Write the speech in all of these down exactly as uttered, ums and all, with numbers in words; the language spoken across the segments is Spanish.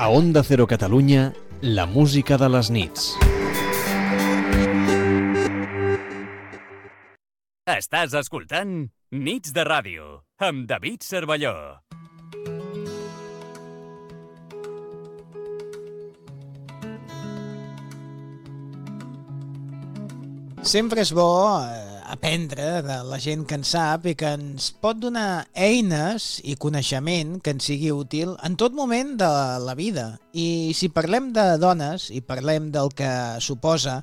A Onda Cero Catalunya, la música de les nits. Estàs escoltant Nits de Ràdio, amb David Cervelló. Sempre és bo eh, aprendre de la gent que en sap i que ens pot donar eines i coneixement que ens sigui útil en tot moment de la vida. I si parlem de dones i parlem del que suposa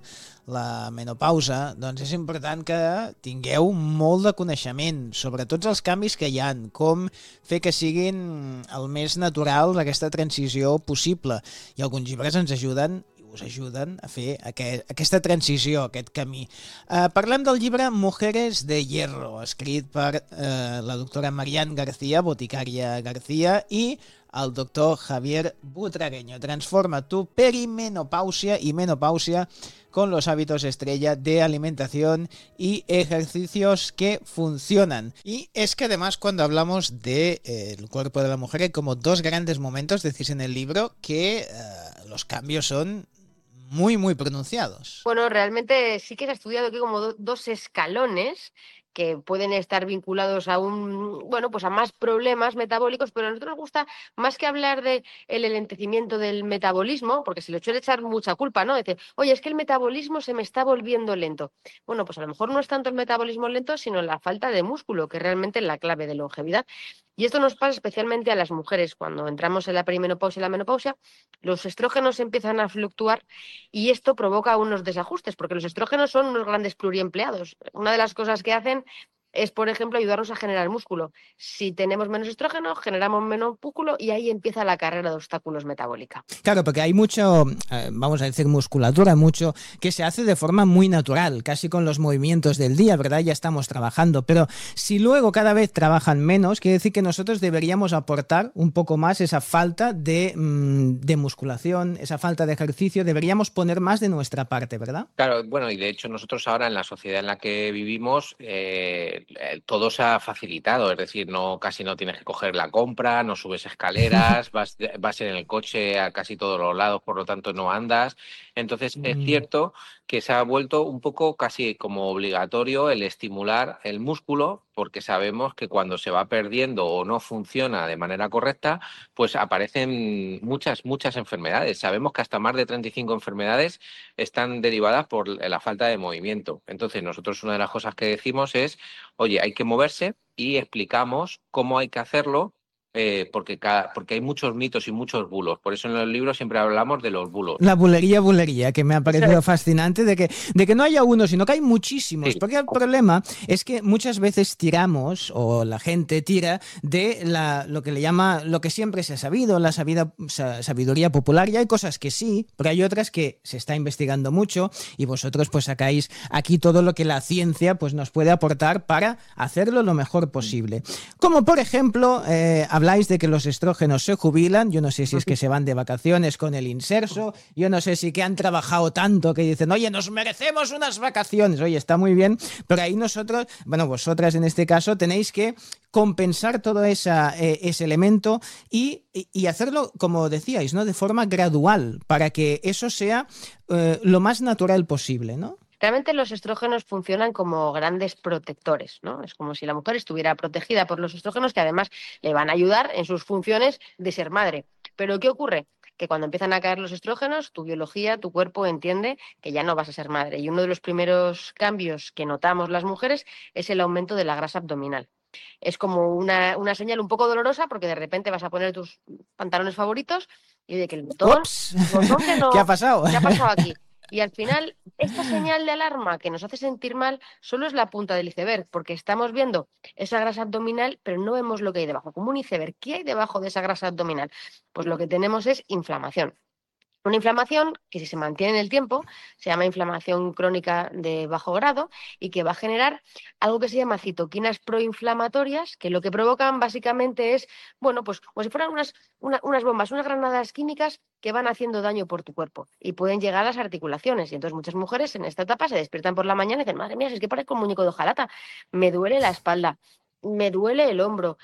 la menopausa, doncs és important que tingueu molt de coneixement sobre tots els canvis que hi ha, com fer que siguin el més natural aquesta transició possible. I alguns llibres ens ajuden us ajuden a fer aquest, aquesta transició, aquest camí. Eh, parlem del llibre Mujeres de Hierro, escrit per eh, la doctora Marian García, boticària García, i el doctor Javier Butragueño. Transforma tu perimenopausia y menopausia con los hábitos estrella de alimentación y ejercicios que funcionan. Y es que además cuando hablamos del de, eh, cuerpo de la mujer hay como dos grandes momentos, decís en el libro, que eh, los cambios son muy, muy pronunciados. Bueno, realmente sí que se ha estudiado aquí como do, dos escalones que pueden estar vinculados a un, bueno, pues a más problemas metabólicos, pero a nosotros nos gusta más que hablar de el enlentecimiento del metabolismo, porque se le suele echar mucha culpa, ¿no? Dice, oye, es que el metabolismo se me está volviendo lento. Bueno, pues a lo mejor no es tanto el metabolismo lento, sino la falta de músculo, que es realmente la clave de longevidad. Y esto nos pasa especialmente a las mujeres. Cuando entramos en la perimenopausia y la menopausia, los estrógenos empiezan a fluctuar y esto provoca unos desajustes, porque los estrógenos son unos grandes pluriempleados. Una de las cosas que hacen es, por ejemplo, ayudarnos a generar músculo. Si tenemos menos estrógeno, generamos menos músculo y ahí empieza la carrera de obstáculos metabólica. Claro, porque hay mucho, eh, vamos a decir, musculatura, mucho que se hace de forma muy natural, casi con los movimientos del día, ¿verdad? Ya estamos trabajando, pero si luego cada vez trabajan menos, quiere decir que nosotros deberíamos aportar un poco más esa falta de, mmm, de musculación, esa falta de ejercicio, deberíamos poner más de nuestra parte, ¿verdad? Claro, bueno, y de hecho nosotros ahora en la sociedad en la que vivimos, eh, todo se ha facilitado, es decir, no casi no tienes que coger la compra, no subes escaleras, vas, vas en el coche a casi todos los lados, por lo tanto no andas. Entonces mm. es cierto que se ha vuelto un poco casi como obligatorio el estimular el músculo, porque sabemos que cuando se va perdiendo o no funciona de manera correcta, pues aparecen muchas, muchas enfermedades. Sabemos que hasta más de treinta y cinco enfermedades están derivadas por la falta de movimiento. Entonces nosotros una de las cosas que decimos es, oye, hay que moverse y explicamos cómo hay que hacerlo, eh, porque, cada, porque hay muchos mitos y muchos bulos. Por eso en los libros siempre hablamos de los bulos. La bulería, bulería, que me ha parecido fascinante, de que, de que no haya uno, sino que hay muchísimos. Sí. Porque el problema es que muchas veces tiramos, o la gente tira, de la, lo que le llama, lo que siempre se ha sabido, la sabida, sabiduría popular. Y hay cosas que sí, pero hay otras que se está investigando mucho y vosotros pues sacáis aquí todo lo que la ciencia pues nos puede aportar para hacerlo lo mejor posible. Como por ejemplo, eh, habláis de que los estrógenos se jubilan, yo no sé si es que se van de vacaciones con el inserso, yo no sé si que han trabajado tanto que dicen, oye, nos merecemos unas vacaciones, oye, está muy bien, pero ahí nosotros, bueno, vosotras en este caso tenéis que compensar todo esa, eh, ese elemento y, y hacerlo, como decíais, ¿no? De forma gradual, para que eso sea eh, lo más natural posible, ¿no? Realmente los estrógenos funcionan como grandes protectores, ¿no? Es como si la mujer estuviera protegida por los estrógenos que además le van a ayudar en sus funciones de ser madre. Pero ¿qué ocurre? Que cuando empiezan a caer los estrógenos, tu biología, tu cuerpo entiende que ya no vas a ser madre. Y uno de los primeros cambios que notamos las mujeres es el aumento de la grasa abdominal. Es como una, una señal un poco dolorosa porque de repente vas a poner tus pantalones favoritos y de que el botón, el botón que no, ¿qué ha pasado? ¿Qué ha pasado aquí? Y al final, esta señal de alarma que nos hace sentir mal solo es la punta del iceberg, porque estamos viendo esa grasa abdominal, pero no vemos lo que hay debajo, como un iceberg. ¿Qué hay debajo de esa grasa abdominal? Pues lo que tenemos es inflamación. Una inflamación que si se mantiene en el tiempo se llama inflamación crónica de bajo grado y que va a generar algo que se llama citoquinas proinflamatorias, que lo que provocan básicamente es, bueno, pues como si fueran unas, una, unas bombas, unas granadas químicas que van haciendo daño por tu cuerpo y pueden llegar a las articulaciones. Y entonces muchas mujeres en esta etapa se despiertan por la mañana y dicen, madre mía, si es que parezco un muñeco de hojalata, me duele la espalda, me duele el hombro,